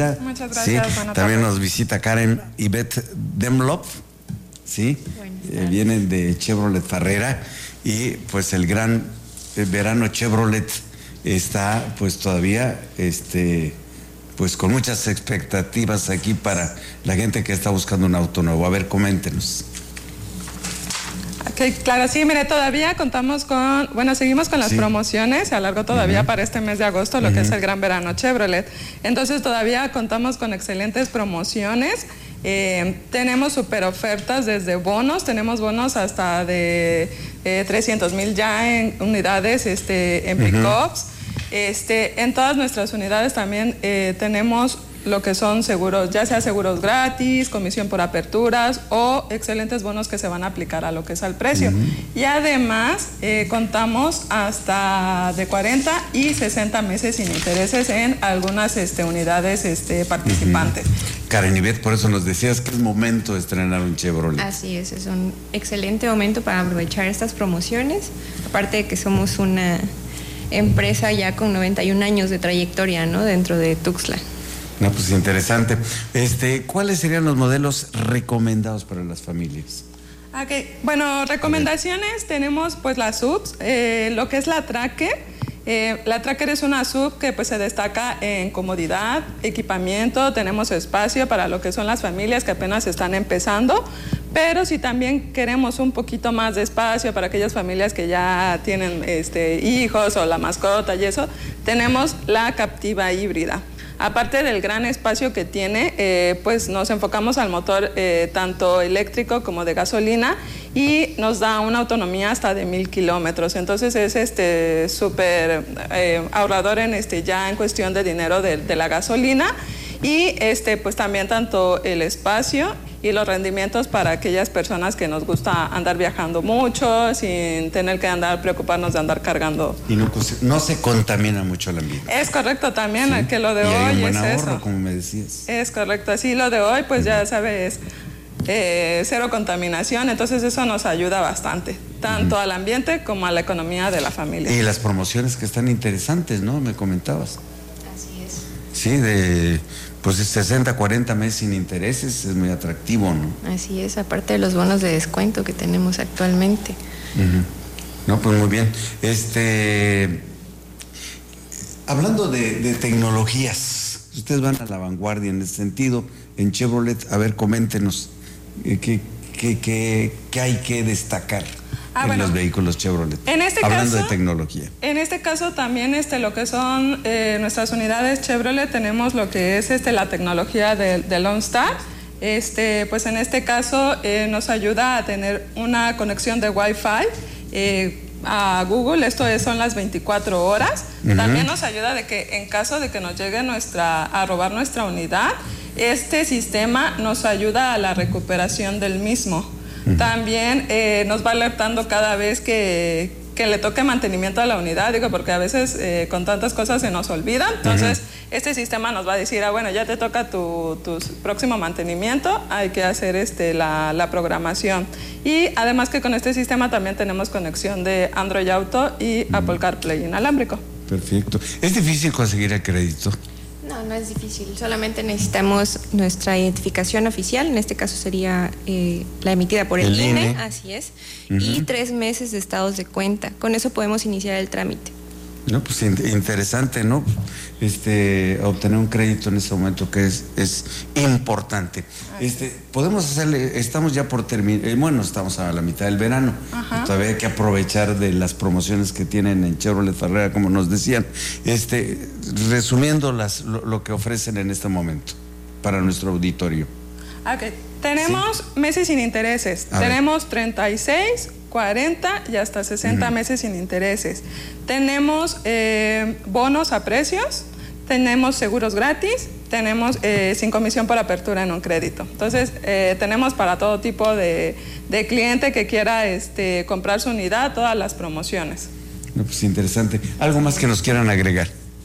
bienvenida. Muchas gracias. Sí, también nos visita Karen Ivette Demlop, ¿sí? Vienen de Chevrolet Farrera y pues el gran verano Chevrolet está pues todavía pues con muchas expectativas aquí para la gente que está buscando un auto nuevo. A ver, coméntenos. Okay, claro, sí, mire, todavía contamos con, seguimos con las promociones, se alargó todavía para este mes de agosto, lo que es el Gran Verano Chevrolet. Entonces todavía contamos con excelentes promociones, tenemos super ofertas desde bonos, tenemos bonos hasta de 300,000 ya en unidades en pickups. En todas nuestras unidades también tenemos lo que son seguros, ya sea seguros gratis, comisión por aperturas o excelentes bonos que se van a aplicar a lo que es al precio. Y además contamos hasta de 40 y 60 meses sin intereses en algunas unidades participantes. Karen Ivette, por eso nos decías que es momento de estrenar un Chevrolet. Así es un excelente momento para aprovechar estas promociones, aparte de que somos una empresa ya con 91 años de trayectoria, ¿no?, dentro de Tuxtla. No, pues interesante. ¿Cuáles serían los modelos recomendados para las familias? Okay. Bueno, recomendaciones tenemos pues las SUVs, lo que es la Tracker. La Tracker es una SUV que pues se destaca en comodidad, equipamiento, tenemos espacio para lo que son las familias que apenas están empezando, pero si también queremos un poquito más de espacio para aquellas familias que ya tienen hijos o la mascota y eso, tenemos la Captiva híbrida. Aparte del gran espacio que tiene, pues nos enfocamos al motor tanto eléctrico como de gasolina y nos da una autonomía hasta de 1,000 kilómetros. Entonces es súper ahorrador ya en cuestión de dinero de la gasolina y pues también tanto el espacio y los rendimientos para aquellas personas que nos gusta andar viajando mucho sin tener que preocuparnos de andar cargando. Y no se contamina mucho el ambiente. Es correcto también, ¿sí? Que lo de y hoy hay un buen es ahorro, eso. Como me decías. Es correcto, así lo de hoy pues ya sabes, cero contaminación, entonces eso nos ayuda bastante, tanto al ambiente como a la economía de la familia. Y las promociones que están interesantes, ¿no? Me comentabas. Así es. Sí, pues 60, 40 meses sin intereses, es muy atractivo, ¿no? Así es, aparte de los bonos de descuento que tenemos actualmente. No, pues muy bien. Hablando de tecnologías, ustedes van a la vanguardia en ese sentido, en Chevrolet, a ver, coméntenos, ¿qué hay que destacar en los vehículos Chevrolet? Hablando de tecnología. En este caso también lo que son nuestras unidades Chevrolet, tenemos lo que es la tecnología de OnStar. Pues en este caso nos ayuda a tener una conexión de Wi-Fi a Google, son las 24 horas. También nos ayuda de que en caso de que nos llegue a robar nuestra unidad, este sistema nos ayuda a la recuperación del mismo. También nos va alertando cada vez que le toque mantenimiento a la unidad, porque a veces con tantas cosas se nos olvida. Entonces este sistema nos va a decir, bueno, ya te toca tu próximo mantenimiento, hay que hacer la programación. Y además que con este sistema también tenemos conexión de Android Auto y Apple CarPlay inalámbrico. Perfecto. ¿Es difícil conseguir el crédito? No es difícil, solamente necesitamos nuestra identificación oficial, en este caso sería la emitida por el INE, así es, y 3 meses de estados de cuenta. Con eso podemos iniciar el trámite. No, pues interesante, ¿no? Obtener un crédito en este momento que es importante. Podemos hacerle, estamos ya por terminar, estamos a la mitad del verano. Todavía hay que aprovechar de las promociones que tienen en Chevrolet Farrera, como nos decían. Resumiendo lo que ofrecen en este momento para nuestro auditorio. Okay. Tenemos meses sin intereses. Tenemos 36, 40 y hasta 60 meses sin intereses. Tenemos bonos a precios, tenemos seguros gratis, tenemos sin comisión por apertura en un crédito. Entonces, tenemos para todo tipo de cliente que quiera comprar su unidad, todas las promociones. No, pues interesante. ¿Algo más que nos quieran agregar?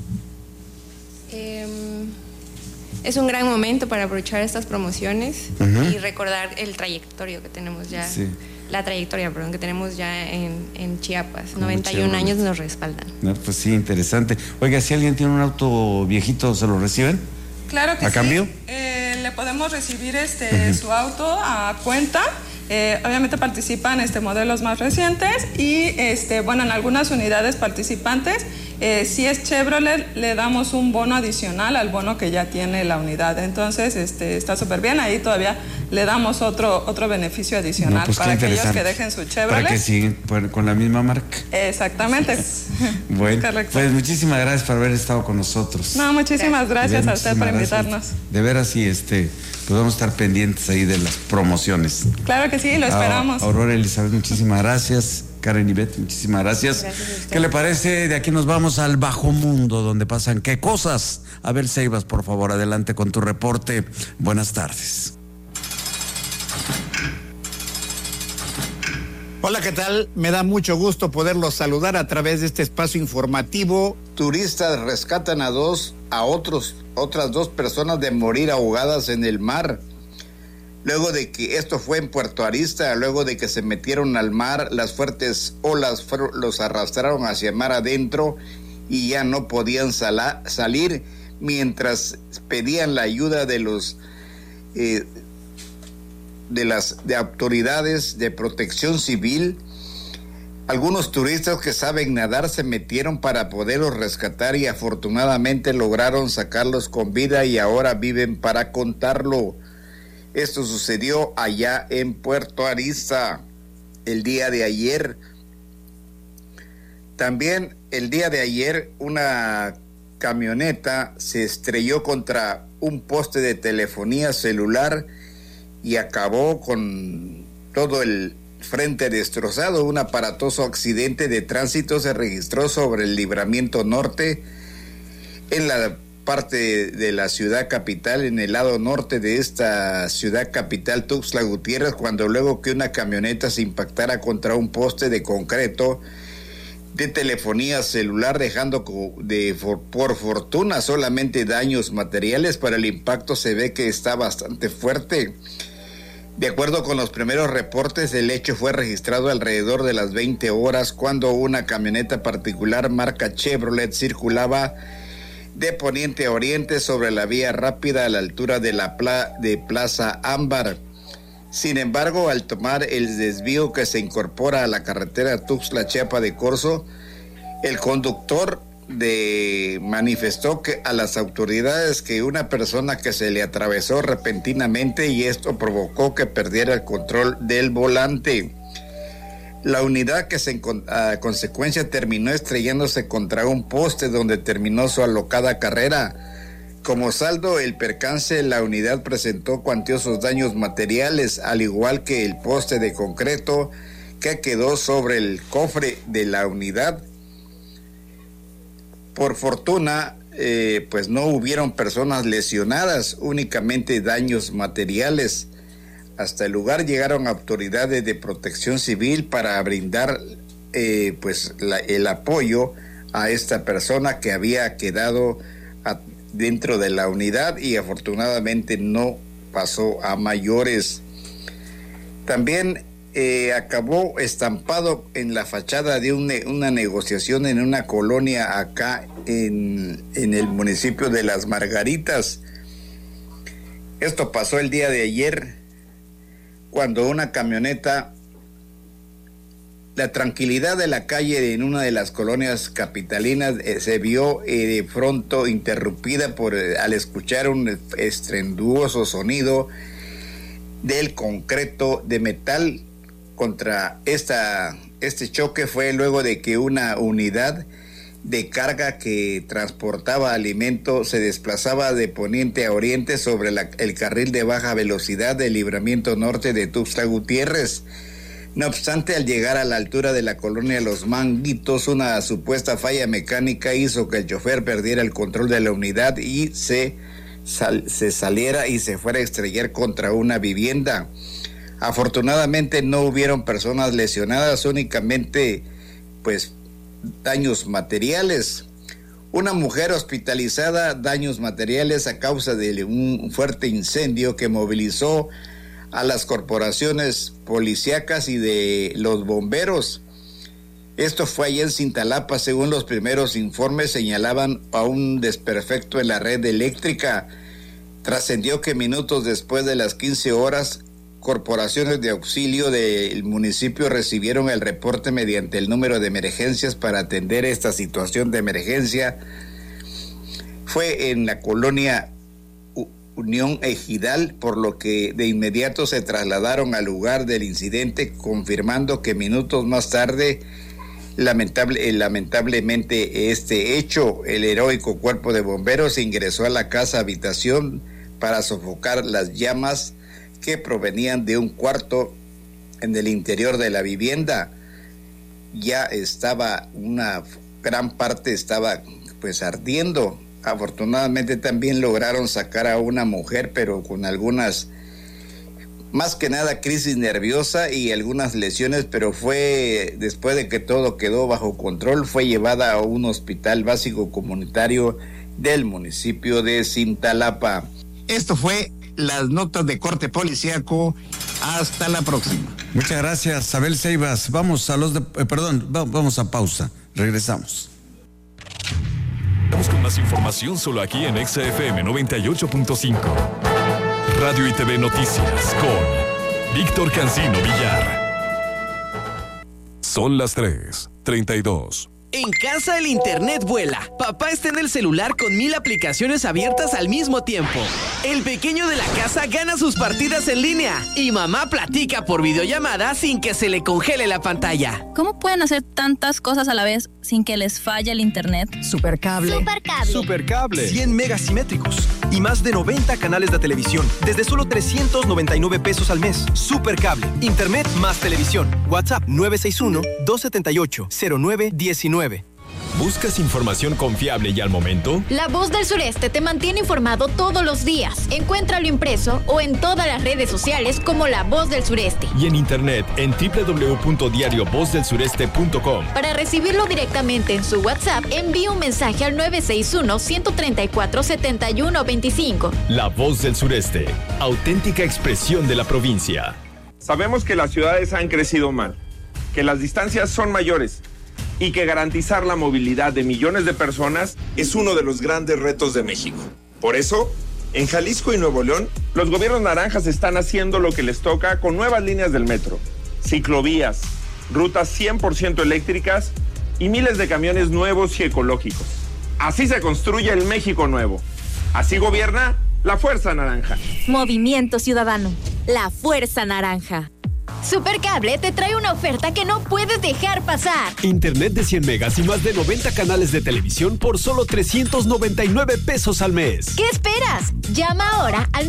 Es un gran momento para aprovechar estas promociones y recordar el trayectorio que tenemos ya, la trayectoria, que tenemos ya en Chiapas. 91 años nos respaldan. No, pues sí, interesante. Oiga, si alguien tiene un auto viejito, ¿se lo reciben? Claro que ¿A sí. cambio? Le podemos recibir su auto a cuenta. Obviamente participan modelos más recientes y bueno, en algunas unidades participantes, si es Chevrolet, le damos un bono adicional al bono que ya tiene la unidad. Entonces, está súper bien. Ahí todavía le damos otro beneficio adicional, No, pues para aquellos que dejen su Chevrolet. Para que sigan con la misma marca. Exactamente. Bueno, correcto. pues muchísimas gracias por haber estado con nosotros. No, muchísimas gracias a usted por Muchísimas invitarnos. gracias. De veras, sí, pues vamos a estar pendientes ahí de las promociones. Claro que sí, lo esperamos. Aurora Elizabeth, muchísimas gracias. Karen Ivette, muchísimas gracias. ¿Qué le parece? De aquí nos vamos al bajo mundo, donde pasan qué cosas. Abel Ceibas, por favor, adelante con tu reporte. Buenas tardes. Hola, ¿qué tal? Me da mucho gusto poderlos saludar a través de este espacio informativo. Turistas rescatan a otras dos personas de morir ahogadas en el mar. Luego de que esto fue en Puerto Arista, luego de que se metieron al mar, las fuertes olas los arrastraron hacia mar adentro y ya no podían salir mientras pedían la ayuda de de autoridades de protección civil. Algunos turistas que saben nadar se metieron para poderlos rescatar y afortunadamente lograron sacarlos con vida y ahora viven para contarlo. Esto sucedió allá en Puerto Arista el día de ayer. También el día de ayer una camioneta se estrelló contra un poste de telefonía celular y acabó con todo el frente destrozado. Un aparatoso accidente de tránsito se registró sobre el Libramiento Norte en la parte de la ciudad capital, en el lado norte de esta ciudad capital, Tuxtla Gutiérrez, cuando luego que una camioneta se impactara contra un poste de concreto de telefonía celular, dejando por fortuna solamente daños materiales. Para el impacto se ve que está bastante fuerte. De acuerdo con los primeros reportes, el hecho fue registrado alrededor de las 20 horas cuando una camioneta particular marca Chevrolet circulaba de poniente a oriente sobre la vía rápida a la altura de de Plaza Ámbar. Sin embargo, al tomar el desvío que se incorpora a la carretera Tuxtla-Chiapa de Corzo, el conductor manifestó a las autoridades que una persona que se le atravesó repentinamente y esto provocó que perdiera el control del volante. La unidad que a consecuencia terminó estrellándose contra un poste donde terminó su alocada carrera. Como saldo el percance, la unidad presentó cuantiosos daños materiales, al igual que el poste de concreto que quedó sobre el cofre de la unidad. Por fortuna, pues no hubieron personas lesionadas, únicamente daños materiales. Hasta el lugar llegaron autoridades de protección civil para brindar el apoyo a esta persona que había quedado dentro de la unidad y afortunadamente no pasó a mayores. También acabó estampado en la fachada de una negociación en una colonia acá en el municipio de Las Margaritas. Esto pasó el día de ayer, cuando una camioneta, la tranquilidad de la calle en una de las colonias capitalinas se vio de pronto interrumpida al escuchar un estruendoso sonido del concreto de metal contra este choque. Fue luego de que una unidad de carga que transportaba alimento se desplazaba de poniente a oriente sobre el carril de baja velocidad del Libramiento Norte de Tuxtla Gutiérrez. No obstante, al llegar a la altura de la colonia Los Manguitos, una supuesta falla mecánica hizo que el chofer perdiera el control de la unidad y se saliera y se fuera a estrellar contra una vivienda. Afortunadamente no hubieron personas lesionadas, únicamente daños materiales. Una mujer hospitalizada, daños materiales a causa de un fuerte incendio que movilizó a las corporaciones policíacas y de los bomberos. Esto fue allá en Cintalapa. Según los primeros informes, señalaban a un desperfecto en la red eléctrica. Trascendió que minutos después de las 15 horas, corporaciones de auxilio del municipio recibieron el reporte mediante el número de emergencias para atender esta situación de emergencia. Fue en la colonia Unión Ejidal, por lo que de inmediato se trasladaron al lugar del incidente, confirmando que minutos más tarde, lamentablemente este hecho, el heroico cuerpo de bomberos ingresó a la casa habitación para sofocar las llamas que provenían de un cuarto en el interior de la vivienda. Ya estaba, una gran parte estaba pues ardiendo. Afortunadamente también lograron sacar a una mujer, pero con algunas, más que nada crisis nerviosa y algunas lesiones, pero fue, después de que todo quedó bajo control, fue llevada a un hospital básico comunitario del municipio de Cintalapa. Esto fue las notas de corte policíaco. Hasta la próxima. Muchas gracias, Abel Ceibas. Vamos a vamos a pausa. Regresamos. Estamos con más información solo aquí en XFM 98.5. Radio y TV Noticias con Víctor Cancino Villar. Son las 3:32. En casa el internet vuela. Papá está en el celular con 1000 aplicaciones abiertas al mismo tiempo. El pequeño de la casa gana sus partidas en línea. Y mamá platica por videollamada sin que se le congele la pantalla. ¿Cómo pueden hacer tantas cosas a la vez sin que les falle el internet? Supercable. Supercable. 100 megas simétricos y más de 90 canales de televisión desde solo 399 pesos al mes. Supercable. Internet más televisión. WhatsApp 961-278-0919. ¿Buscas información confiable y al momento? La Voz del Sureste te mantiene informado todos los días. Encuéntralo impreso o en todas las redes sociales como La Voz del Sureste. Y en internet en www.diariovozdelsureste.com. Para recibirlo directamente en su WhatsApp, envíe un mensaje al 961-134-7125. La Voz del Sureste, auténtica expresión de la provincia. Sabemos que las ciudades han crecido mal, que las distancias son mayores y que garantizar la movilidad de millones de personas es uno de los grandes retos de México. Por eso, en Jalisco y Nuevo León, los gobiernos naranjas están haciendo lo que les toca con nuevas líneas del metro, ciclovías, rutas 100% eléctricas y miles de camiones nuevos y ecológicos. Así se construye el México nuevo. Así gobierna la Fuerza Naranja. Movimiento Ciudadano, la Fuerza Naranja. Supercable te trae una oferta que no puedes dejar pasar. Internet de 100 megas y más de 90 canales de televisión por solo 399 pesos al mes. ¿Qué esperas? Llama ahora al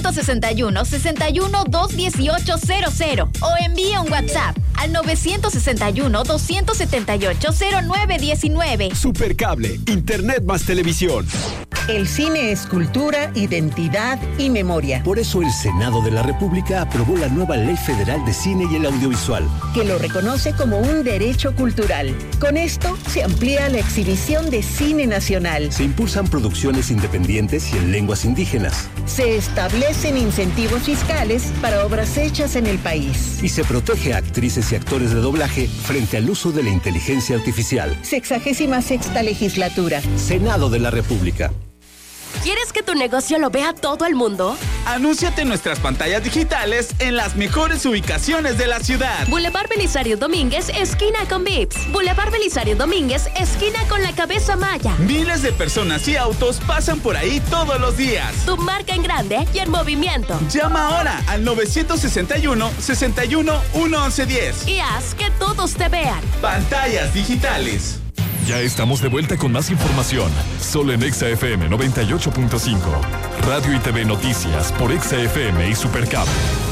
961-61-21800 o envía un WhatsApp al 961-278-0919. Supercable, Internet más televisión. El cine es cultura, identidad y memoria. Por eso el Senado de la República aprobó la nueva Ley Federal de Cine y el Audiovisual, que lo reconoce como un derecho cultural. Con esto se amplía la exhibición de cine nacional. Se impulsan producciones independientes y en lenguas indígenas. Se establecen incentivos fiscales para obras hechas en el país. Y se protege a actrices y actores de doblaje frente al uso de la inteligencia artificial. 66ª legislatura. Senado de la República. ¿Quieres que tu negocio lo vea todo el mundo? Anúnciate en nuestras pantallas digitales en las mejores ubicaciones de la ciudad. Boulevard Belisario Domínguez, esquina con Vips. Boulevard Belisario Domínguez, esquina con la Cabeza Maya. Miles de personas y autos pasan por ahí todos los días. Tu marca en grande y en movimiento. Llama ahora al 961-61-11110. Y haz que todos te vean. Pantallas digitales. Ya estamos de vuelta con más información, solo en XFM 98.5. Radio y TV Noticias por XFM y Supercable.